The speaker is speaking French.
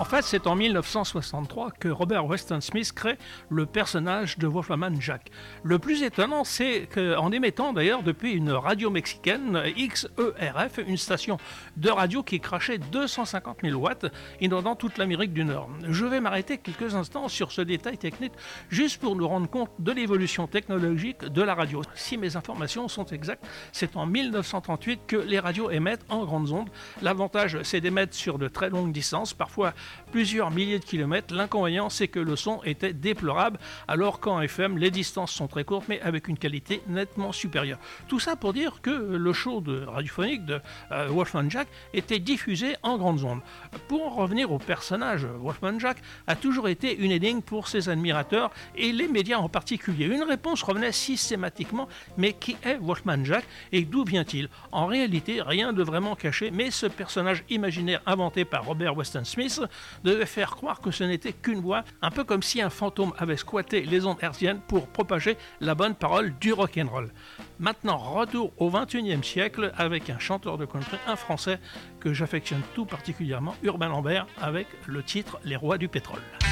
fait, c'est en 1963 que Robert Weston Smith crée le personnage de Wolfman Jack. Le plus étonnant, c'est qu'en émettant d'ailleurs depuis une radio mexicaine, XERF, une station de radio qui crachait 250 000 watts, inondant toute l'Amérique du Nord. Je vais m'arrêter quelques instants sur ce détail technique, juste pour nous rendre compte de l'évolution technologique de la radio. Si mes informations sont exactes, c'est en 1938 que les radios émettent en grandes ondes. L'avantage, c'est d'émettre sur de très longues distances, parfois plusieurs milliers de kilomètres. L'inconvénient, c'est que le son était déplorable, alors qu'en FM, les distances sont très courtes, mais avec une qualité nettement supérieure. Tout ça pour dire que le show radiophonique de Wolfman Jack était diffusé en grandes ondes. Pour en revenir au personnage, Wolfman Jack a toujours été une énigme pour ses admirateurs et les médias en particulier. Une réponse revenait systématiquement, mais qui est Wolfman Jack et d'où vient-il? En réalité, rien de vraiment caché, mais ce personnage imaginaire inventé par Robert Weston Smith devait faire croire que ce n'était qu'une voix, un peu comme si un fantôme avait squatté les ondes hertziennes pour propager la bonne parole du rock'n'roll. Maintenant, retour au XXIe siècle avec un chanteur de country, un français que j'affectionne tout particulièrement, Urbain Lambert, avec le titre Les Rois du pétrole.